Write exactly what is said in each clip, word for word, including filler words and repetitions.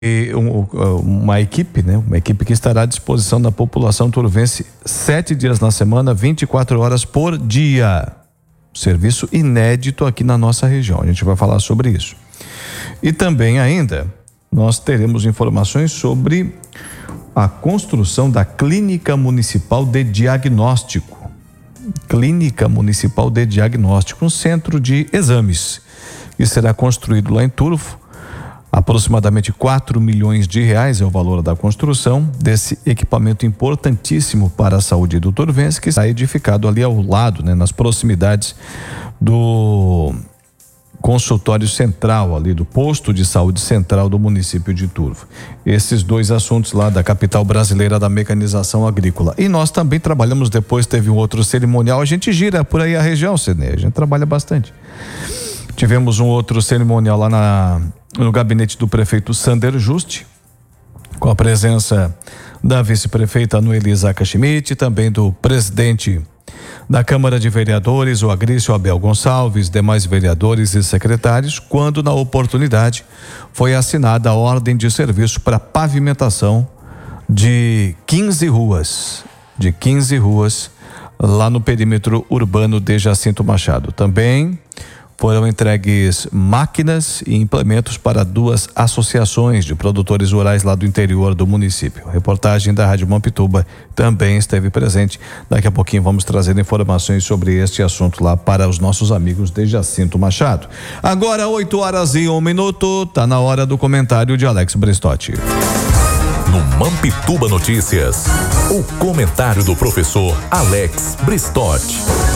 um, uma equipe, né? Uma equipe que estará à disposição da população turvense sete dias na semana, vinte e quatro horas por dia. Serviço inédito aqui na nossa região. A gente vai falar sobre isso. E também ainda nós teremos informações sobre a construção da Clínica Municipal de Diagnóstico. Clínica Municipal de Diagnóstico, um centro de exames que será construído lá em Turvo. Aproximadamente quatro milhões de reais é o valor da construção desse equipamento importantíssimo para a saúde do turvense, que está edificado ali ao lado, né, nas proximidades do consultório central, ali do posto de saúde central do município de Turvo. Esses dois assuntos lá da capital brasileira da mecanização agrícola. E nós também trabalhamos, depois teve um outro cerimonial, a gente gira por aí a região, Sidney, a gente trabalha bastante. Tivemos um outro cerimonial lá na no gabinete do prefeito Sander Juste, com a presença da vice-prefeita Noeli Zaca Schmidt, também do presidente da Câmara de Vereadores, o Agrício Abel Gonçalves, demais vereadores e secretários, quando na oportunidade foi assinada a ordem de serviço para pavimentação de quinze ruas, de quinze ruas lá no perímetro urbano de Jacinto Machado. Também foram entregues máquinas e implementos para duas associações de produtores rurais lá do interior do município. A reportagem da Rádio Mampituba também esteve presente. Daqui a pouquinho vamos trazer informações sobre este assunto lá para os nossos amigos de Jacinto Machado. Agora, oito horas e um minuto, tá na hora do comentário de Alex Bristotti. No Mampituba Notícias, o comentário do professor Alex Bristotti.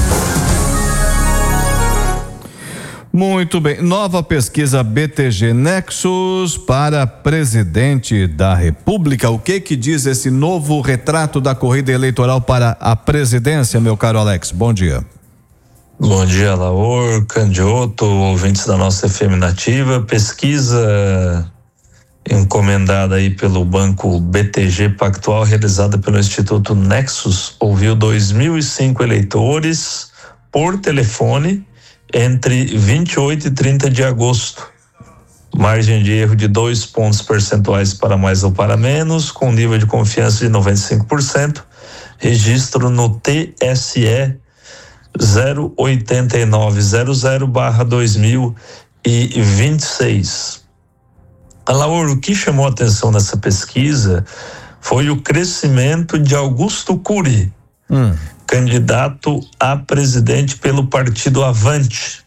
Muito bem, nova pesquisa B T G Nexus para presidente da República. O que que diz esse novo retrato da corrida eleitoral para a presidência, meu caro Alex? Bom dia. Bom dia, Laor, Candioto, ouvintes da nossa F M Nativa. Pesquisa encomendada aí pelo banco B T G Pactual, realizada pelo Instituto Nexus, ouviu dois mil e cinco eleitores por telefone entre vinte e oito e trinta de agosto. Margem de erro de dois pontos percentuais para mais ou para menos, com nível de confiança de noventa e cinco por cento. Registro no T S E zero oito nove zero zero barra dois mil e vinte e seis. Alaor, o que chamou a atenção nessa pesquisa foi o crescimento de Augusto Cury, hum. candidato a presidente pelo partido Avante.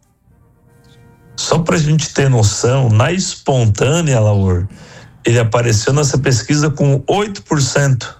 Só para a gente ter noção, na espontânea, Laur, ele apareceu nessa pesquisa com oito por cento.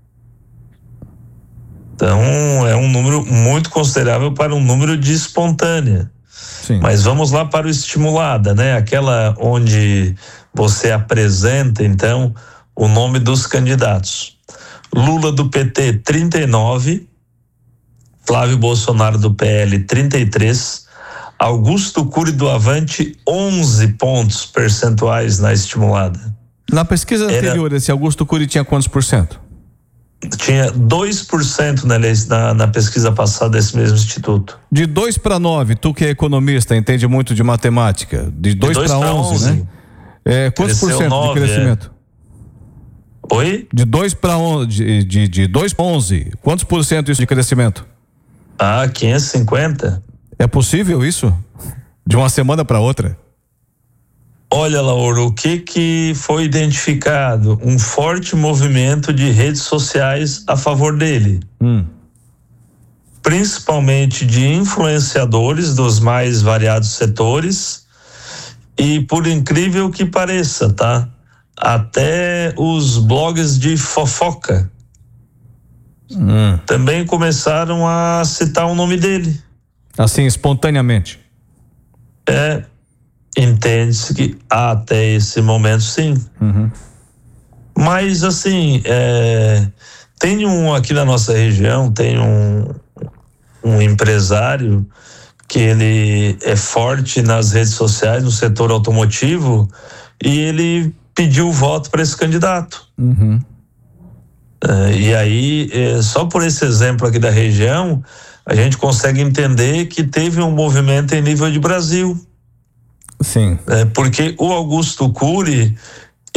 Então, é um número muito considerável para um número de espontânea. Sim. Mas vamos lá para o estimulada, né? Aquela onde você apresenta, então, o nome dos candidatos. Lula do P T, trinta e nove. Flávio Bolsonaro do P L, trinta e três. Augusto Cury do Avante, onze pontos percentuais na estimulada. Na pesquisa anterior, Era, esse Augusto Cury tinha quantos por cento? Tinha dois por cento na, na, na pesquisa passada desse mesmo instituto. De dois para nove, tu que é economista, entende muito de matemática. De dois para onze, né? É, quantos por cento nove, de crescimento? É. Oi? De dois para onze, de, de, de dois para onze, quantos por cento isso de crescimento? Ah, quinhentos e cinquenta. É possível isso? De uma semana para outra? Olha, Laura, o que que foi identificado? Um forte movimento de redes sociais a favor dele. Hum. Principalmente de influenciadores dos mais variados setores e, por incrível que pareça, tá? Até os blogs de fofoca hum. também começaram a citar o nome dele. Assim, espontaneamente. É, entende-se que até esse momento sim. Uhum. Mas assim, é, tem um aqui na nossa região, tem um, um empresário que ele é forte nas redes sociais, no setor automotivo, e ele pediu voto para esse candidato. Uhum. É, e aí, é, só por esse exemplo aqui da região, a gente consegue entender que teve um movimento em nível de Brasil. Sim. É, porque o Augusto Cury,